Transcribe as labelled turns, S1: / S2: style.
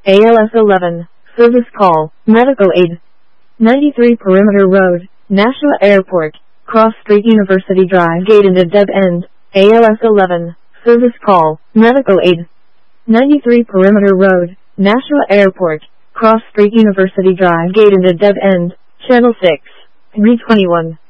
S1: ALS 11, service call, medical aid. 93 Perimeter Road, Nashua Airport, Cross Street University Drive gate into dead end, ALS 11, service call, medical aid. 93 Perimeter Road, Nashua Airport, Cross Street University Drive gate into dead end, channel 6, 321.